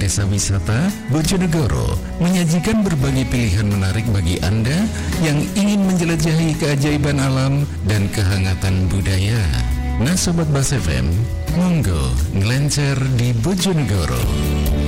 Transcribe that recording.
Desa Wisata Bojonegoro menyajikan berbagai pilihan menarik bagi Anda yang ingin menjelajahi keajaiban alam dan kehangatan budaya. Nah Sobat Bas FM, monggo ngelencer di Bojonegoro.